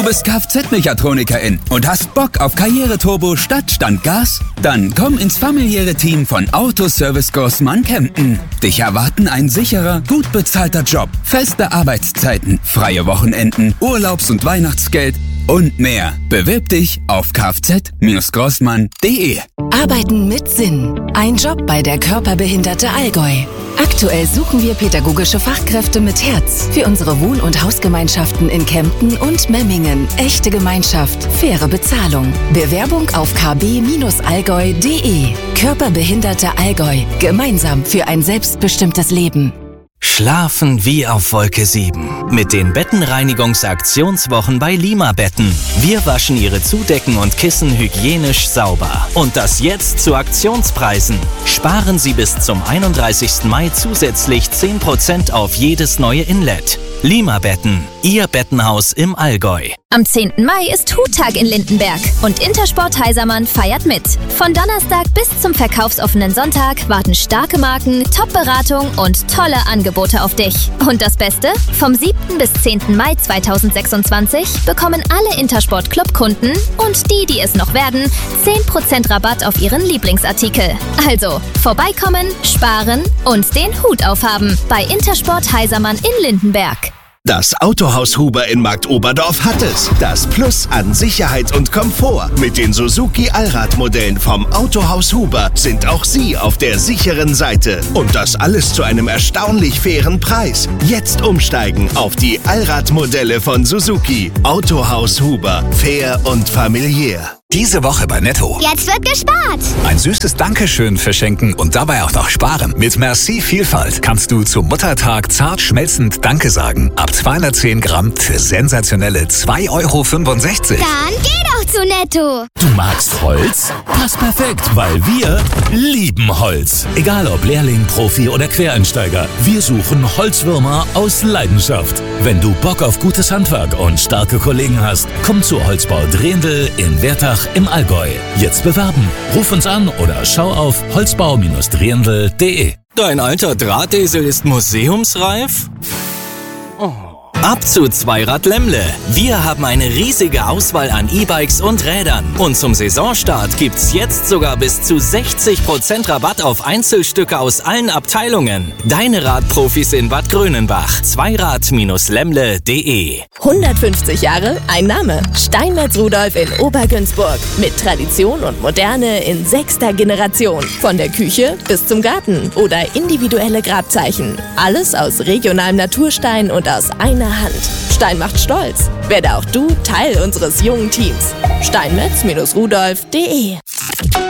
Du bist Kfz-Mechatronikerin und hast Bock auf Karriereturbo statt Standgas? Dann komm ins familiäre Team von Autoservice Grossmann Kempten. Dich erwarten ein sicherer, gut bezahlter Job, feste Arbeitszeiten, freie Wochenenden, Urlaubs- und Weihnachtsgeld und mehr. Bewirb dich auf kfz-grossmann.de. Arbeiten mit Sinn. Ein Job bei der Körperbehinderte Allgäu. Aktuell suchen wir pädagogische Fachkräfte mit Herz für unsere Wohn- und Hausgemeinschaften in Kempten und Memmingen. Echte Gemeinschaft, faire Bezahlung. Bewerbung auf kb-allgäu.de. Körperbehinderte Allgäu. Gemeinsam für ein selbstbestimmtes Leben. Schlafen wie auf Wolke 7. Mit den Bettenreinigungsaktionswochen bei Lima Betten. Wir waschen Ihre Zudecken und Kissen hygienisch sauber. Und das jetzt zu Aktionspreisen. Sparen Sie bis zum 31. Mai zusätzlich 10% auf jedes neue Inlet. Lima Betten, Ihr Bettenhaus im Allgäu. Am 10. Mai ist Huttag in Lindenberg und Intersport Heisermann feiert mit. Von Donnerstag bis zum verkaufsoffenen Sonntag warten starke Marken, Top-Beratung und tolle Angebote auf dich. Und das Beste? Vom 7. bis 10. Mai 2026 bekommen alle Intersport-Club-Kunden und die es noch werden, 10% Rabatt auf ihren Lieblingsartikel. Also, vorbeikommen, sparen und den Hut aufhaben bei Intersport Heisermann in Lindenberg. Das Autohaus Huber in Marktoberdorf hat es. Das Plus an Sicherheit und Komfort. Mit den Suzuki Allradmodellen vom Autohaus Huber sind auch Sie auf der sicheren Seite. Und das alles zu einem erstaunlich fairen Preis. Jetzt umsteigen auf die Allradmodelle von Suzuki. Autohaus Huber. Fair und familiär. Diese Woche bei Netto. Jetzt wird gespart. Ein süßes Dankeschön verschenken und dabei auch noch sparen. Mit Merci Vielfalt kannst du zum Muttertag zart schmelzend Danke sagen. Ab 210 Gramm für sensationelle 2,65 €. Dann geh doch zu Netto. Du magst Holz? Passt perfekt, weil wir lieben Holz. Egal ob Lehrling, Profi oder Quereinsteiger, wir suchen Holzwürmer aus Leidenschaft. Wenn du Bock auf gutes Handwerk und starke Kollegen hast, komm zu Holzbau Drehendl in Wertach im Allgäu. Jetzt bewerben. Ruf uns an oder schau auf holzbau-drehendl.de. Dein alter Drahtesel ist museumsreif? Ab zu Zweirad Lemmle. Wir haben eine riesige Auswahl an E-Bikes und Rädern. Und zum Saisonstart gibt's jetzt sogar bis zu 60% Rabatt auf Einzelstücke aus allen Abteilungen. Deine Radprofis in Bad Grönenbach. Zweirad-lemmle.de. 150 Jahre, ein Name. Steinmetz Rudolf in Obergünzburg. Mit Tradition und Moderne in 6. Generation. Von der Küche bis zum Garten oder individuelle Grabzeichen. Alles aus regionalem Naturstein und aus einer Hand. Stein macht stolz. Werde auch du Teil unseres jungen Teams. Steinmetz-rudolf.de